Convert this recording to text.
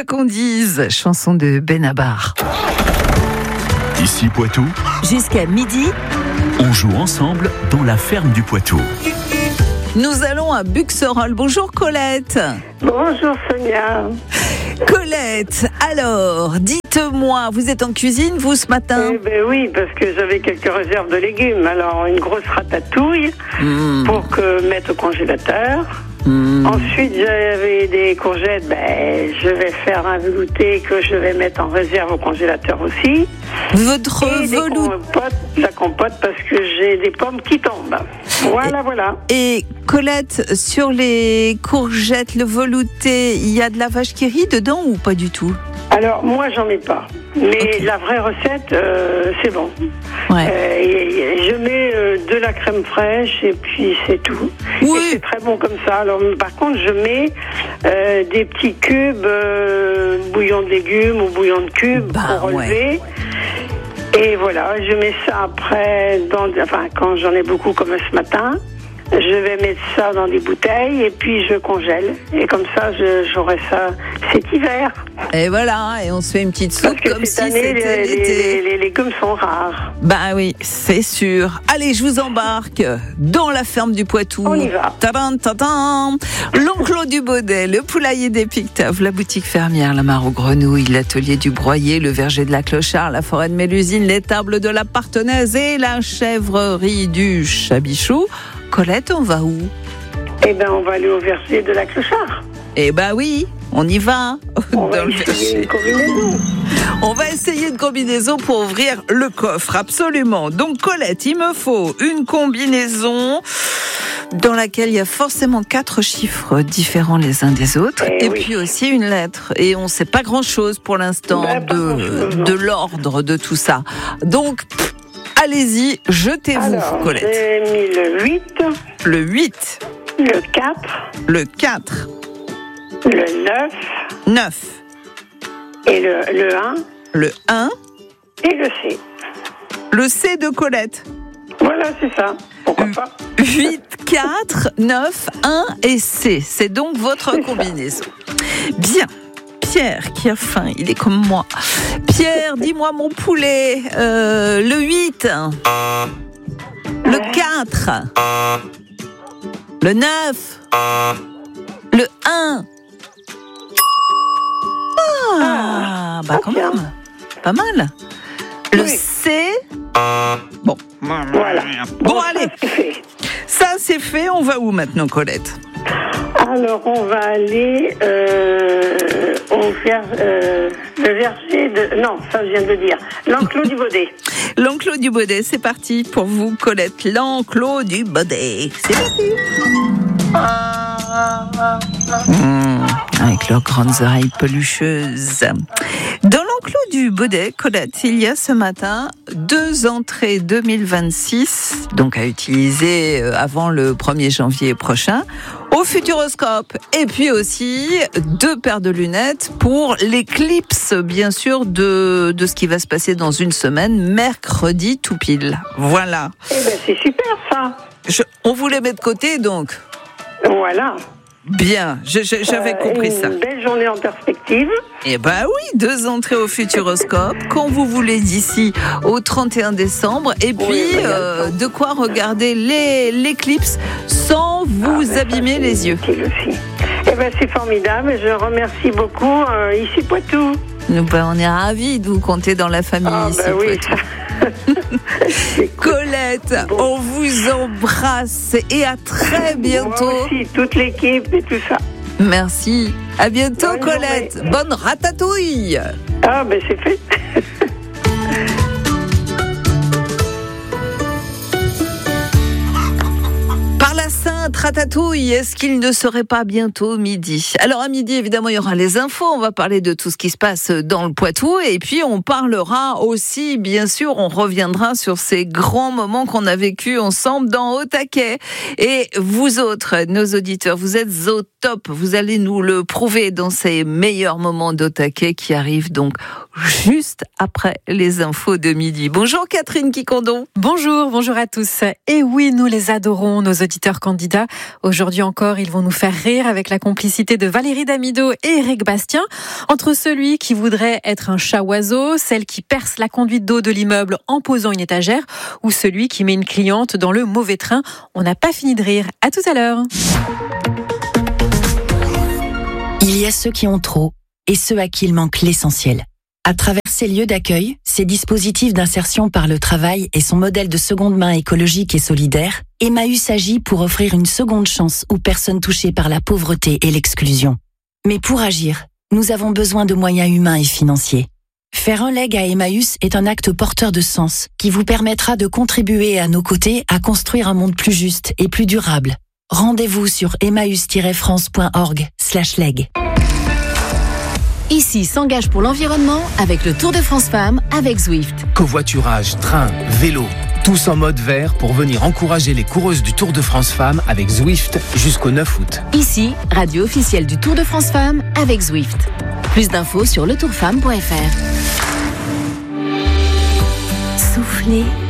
qu'on dise, chanson de Benabar. Ici Poitou, Jusqu'à midi, on joue ensemble dans la ferme du Poitou. Nous allons à Buxerolles. Bonjour Colette. Bonjour Sonia. Colette, alors, dites-moi, vous êtes en cuisine, vous, ce matin? Eh ben oui, parce que j'avais quelques réserves de légumes. Alors, une grosse ratatouille pour mettre au congélateur. Ensuite, j'avais des courgettes. Je vais faire un velouté que je vais mettre en réserve au congélateur aussi. Votre Et la compote, parce que j'ai des pommes qui tombent. Voilà. Et Colette, sur les courgettes, le velouté, il y a de la vache qui rit dedans ou pas du tout? Alors, moi, j'en mets pas. Mais Okay. la vraie recette, c'est bon. Ouais. Je mets de la crème fraîche et puis c'est tout. Oui. Et c'est très bon comme ça. Alors, par contre, je mets des petits cubes, bouillon de légumes ou bouillon de cubes pour relever. Et voilà, je mets ça après, quand j'en ai beaucoup comme ce matin. Je vais mettre ça dans des bouteilles et puis je congèle. Et comme ça, j'aurai ça cet hiver. Et voilà, et on se fait une petite soupe Parce que comme cette si année, c'était l'été. les légumes sont rares. Bah oui, c'est sûr. Allez, je vous embarque dans la ferme du Poitou. On y va. Tadam, tadam. L'enclos du Baudet, le poulailler des Pictaves, la boutique fermière, la mare aux grenouilles, l'atelier du broyer, le verger de la Clochard, la forêt de Mélusine, l'étable de la Partenaise et la chèvrerie du Chabichou. Colette, on va où? Eh ben, on va aller au verger de la Clochard. Eh ben oui, on y va. On va Dans le essayer verger. une combinaison. On va essayer une combinaison pour ouvrir le coffre, absolument. Donc Colette, il me faut une combinaison dans laquelle il y a forcément 4 chiffres différents les uns des autres, et oui. puis aussi une lettre. Et on ne sait pas grand-chose pour l'instant Pas grand-chose, non. de l'ordre de tout ça. Donc, allez-y, jetez-vous, Alors, Colette. j'ai mis le 8, Le 8, le 4, le 4, le 9 9, et le 1 le 1, et le C. le C de Colette. Voilà, c'est ça. Pourquoi pas? 8, 4, 9, 1 et C. C'est donc votre combinaison. Bien. Pierre, qui a faim, il est comme moi. Pierre, dis-moi mon poulet. Le 8. Le 4. Le 9. Le 1. Bah quand bien. même. Pas mal. Le Oui. C. Bon. Voilà. Bon, allez. Ça, c'est fait. Ça, c'est fait. On va où maintenant, Colette? Alors, on va aller le verger de... Non, ça, je viens de le dire. L'enclos du Baudet. L'enclos du Baudet, c'est parti pour vous, Colette. L'enclos du Baudet. C'est parti. Avec leurs grandes oreilles pelucheuses. Dans l'enclos du Baudet, Colette, il y a ce matin 2 entrées 2026, donc à utiliser avant le 1er janvier prochain, au Futuroscope. Et puis aussi 2 paires de lunettes pour l'éclipse, bien sûr, de ce qui va se passer dans une semaine, mercredi tout pile. Voilà. Eh ben, c'est super, ça. On vous les met de côté, donc. Voilà. Bien, j'avais compris ça. Une belle journée en perspective. Eh ben oui, 2 entrées au Futuroscope, quand vous voulez, d'ici au 31 décembre. Et puis, de quoi regarder l'éclipse sans vous abîmer les yeux. Aussi. Eh ben, c'est formidable. Je remercie beaucoup ici Poitou. On est ravis de vous compter dans la famille ici. Oui. Colette, on vous embrasse et à très bientôt. Moi aussi, toute l'équipe et tout ça. Merci. À bientôt, Bonne Colette. journée. Bonne ratatouille. Ah, ben c'est fait. Par la Sainte Ratatouille, est-ce qu'il ne serait pas bientôt midi? Alors à midi, évidemment, il y aura les infos, on va parler de tout ce qui se passe dans le Poitou, et puis on parlera aussi, bien sûr, on reviendra sur ces grands moments qu'on a vécus ensemble dans Au Taquet. Et vous autres, nos auditeurs, vous êtes au top, vous allez nous le prouver dans ces meilleurs moments d'Au Taquet qui arrivent donc juste après les infos de midi. Bonjour Catherine Quicondon. bonjour à tous. Et oui, nous les adorons, nos auditeurs candidats. Aujourd'hui encore, ils vont nous faire rire avec la complicité de Valérie Damido et Éric Bastien. Entre celui qui voudrait être un chat-oiseau, celle qui perce la conduite d'eau de l'immeuble en posant une étagère, ou celui qui met une cliente dans le mauvais train. On n'a pas fini de rire. À tout à l'heure. Il y a ceux qui ont trop et ceux à qui il manque l'essentiel. À travers ces lieux d'accueil, ces dispositifs d'insertion par le travail et son modèle de seconde main écologique et solidaire, Emmaüs agit pour offrir une seconde chance aux personnes touchées par la pauvreté et l'exclusion. Mais pour agir, nous avons besoin de moyens humains et financiers. Faire un leg à Emmaüs est un acte porteur de sens qui vous permettra de contribuer à nos côtés à construire un monde plus juste et plus durable. Rendez-vous sur emmaüs-france.org/leg. Ici s'engage pour l'environnement avec le Tour de France Femmes avec Zwift. Covoiturage, train, vélo, tous en mode vert pour venir encourager les coureuses du Tour de France Femmes avec Zwift jusqu'au 9 août. Ici, radio officielle du Tour de France Femmes avec Zwift. Plus d'infos sur letourfemme.fr. Soufflez